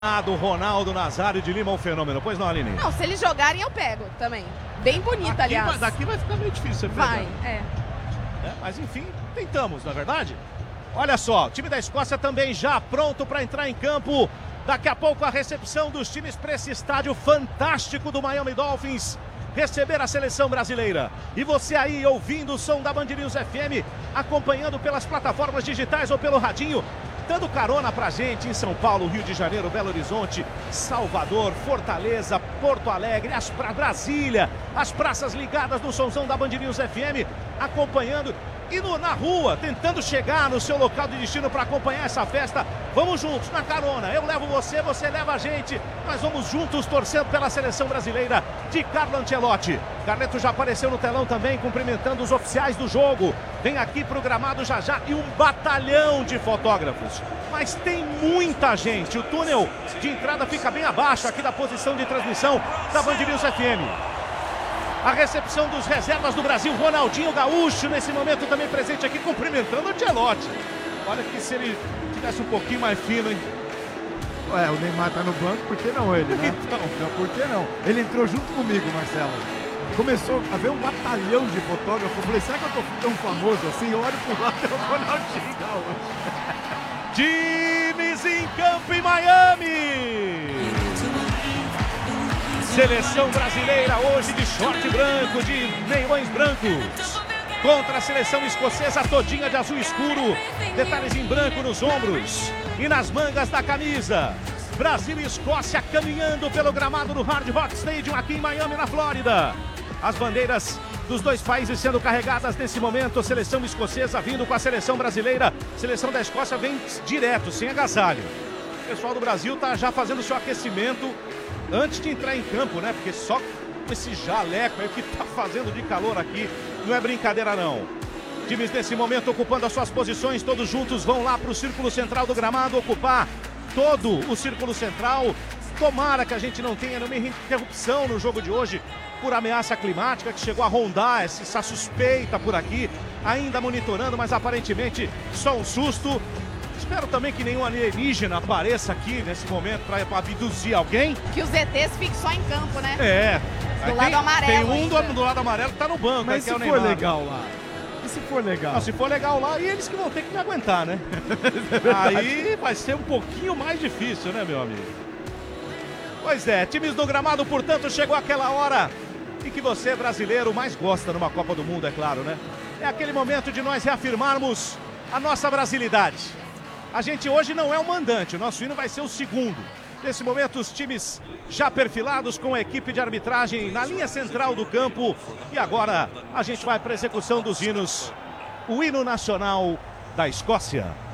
Do Ronaldo Nazário de Lima, um fenômeno. Pois não, Aline? Não, se eles jogarem eu pego também. Bem bonita, aliás. Daqui vai ficar meio difícil você pegar. Vai, Mas enfim, tentamos, não é verdade? Olha só, o time da Escócia também já pronto para entrar em campo. Daqui a pouco a recepção dos times para esse estádio fantástico do Miami Dolphins. Receber a seleção brasileira. E você aí ouvindo o som da Band News FM, acompanhando pelas plataformas digitais ou pelo radinho, dando carona pra gente em São Paulo, Rio de Janeiro, Belo Horizonte, Salvador, Fortaleza, Porto Alegre, Brasília, as praças ligadas no somzão da Band News FM, acompanhando e na rua, tentando chegar no seu local de destino para acompanhar essa festa. Vamos juntos, na carona. Eu levo você, você leva a gente. Nós vamos juntos torcendo pela seleção brasileira de Carlo Ancelotti. Carleto já apareceu no telão também, cumprimentando os oficiais do jogo. Vem aqui pro gramado já e um batalhão de fotógrafos. Mas tem muita gente. O túnel de entrada fica bem abaixo aqui da posição de transmissão da Band News FM. A recepção dos reservas do Brasil, Ronaldinho Gaúcho, nesse momento também presente aqui, cumprimentando o Ancelotti. Olha que se ele tivesse um pouquinho mais fino, hein? Ué, o Neymar tá no banco, por que não ele, né? Então, por que não? Ele entrou junto comigo, Marcelo. Começou a ver um batalhão de fotógrafos. Eu falei, será que eu tô tão famoso assim? Eu olho pro lado, é o Ronaldinho Gaúcho. Times em campo em Miami! Seleção brasileira hoje de short branco, de meiões brancos. Contra a seleção escocesa todinha de azul escuro. Detalhes em branco nos ombros e nas mangas da camisa. Brasil e Escócia caminhando pelo gramado do Hard Rock Stadium aqui em Miami, na Flórida. As bandeiras dos dois países sendo carregadas nesse momento. Seleção escocesa vindo com a seleção brasileira. Seleção da Escócia vem direto, sem agasalho. O pessoal do Brasil tá já fazendo seu aquecimento antes de entrar em campo, né? Porque só com esse jaleco aí que tá fazendo de calor aqui, não é brincadeira não. Times nesse momento ocupando as suas posições, todos juntos vão lá pro círculo central do gramado, ocupar todo o círculo central. Tomara que a gente não tenha nenhuma interrupção no jogo de hoje por ameaça climática que chegou a rondar essa suspeita por aqui, ainda monitorando, mas aparentemente só um susto. Espero também que nenhum alienígena apareça aqui nesse momento para abduzir alguém. Que os ETs fiquem só em campo, né? Do lado amarelo. Tem um do lado amarelo que tá no banco. Mas se for legal lá? E se for legal? Não, se for legal lá, e eles que vão ter que me aguentar, né? Aí vai ser um pouquinho mais difícil, né, meu amigo? Pois é, times do gramado, portanto, chegou aquela hora em que você, brasileiro, mais gosta numa Copa do Mundo, é claro, né? É aquele momento de nós reafirmarmos a nossa brasilidade. A gente hoje não é o mandante, o nosso hino vai ser o segundo. Nesse momento, os times já perfilados com a equipe de arbitragem na linha central do campo. E agora a gente vai para a execução dos hinos. O hino nacional da Escócia.